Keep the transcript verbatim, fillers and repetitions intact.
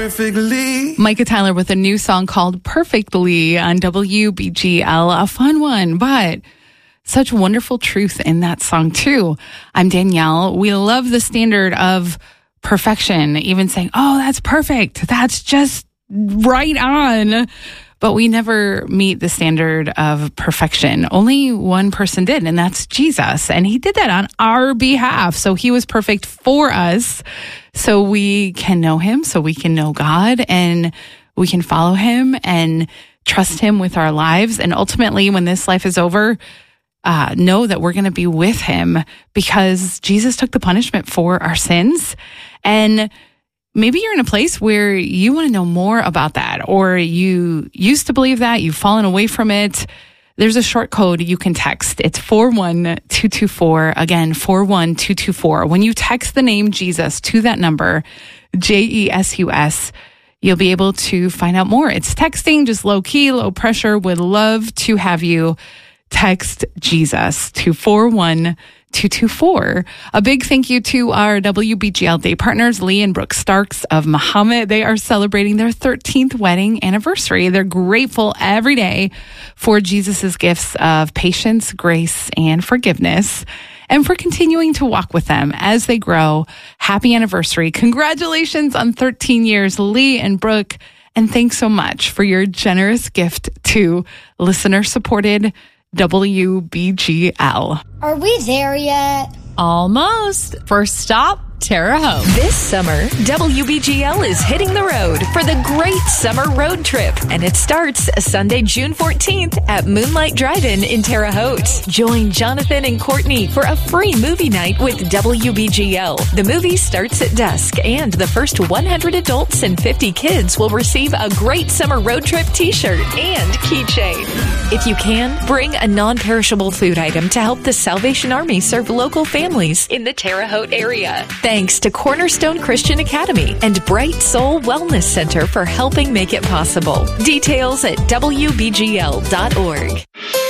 perfectly. Micah Tyler with a new song called Perfectly on W B G L. A fun one, but such wonderful truth in that song too. I'm Danielle. We love the standard of perfection, even saying, oh, that's perfect. That's just right on. But we never meet the standard of perfection. Only one person did, and that's Jesus. And he did that on our behalf. So he was perfect for us. So we can know him, so we can know God, and we can follow him and trust him with our lives. And ultimately, when this life is over, uh, know that we're going to be with him because Jesus took the punishment for our sins. And maybe you're in a place where you want to know more about that, or you used to believe that, you've fallen away from it. There's a short code you can text. It's four one two two four. Again, four one two two four. When you text the name Jesus to that number, J E S U S, you'll be able to find out more. It's texting, just low key, low pressure. Would love to have you text Jesus to four one two two four. A big thank you to our W B G L Day partners, Lee and Brooke Starks of Muhammad. They are celebrating their thirteenth wedding anniversary. They're grateful every day for Jesus's gifts of patience, grace, and forgiveness, and for continuing to walk with them as they grow. Happy anniversary. Congratulations on thirteen years, Lee and Brooke. And thanks so much for your generous gift to listener-supported W B G L. Are we there yet? Almost. First stop, Terre Haute. This summer, W B G L is hitting the road for the Great Summer Road Trip, and it starts Sunday, June fourteenth at Moonlight Drive-In in Terre Haute. Join Jonathan and Courtney for a free movie night with W B G L. The movie starts at dusk, and the first one hundred adults and fifty kids will receive a Great Summer Road Trip t-shirt and keychain. If you can, bring a non-perishable food item to help the Salvation Army serve local families in the Terre Haute area. Thanks to Cornerstone Christian Academy and Bright Soul Wellness Center for helping make it possible. Details at W B G L dot org.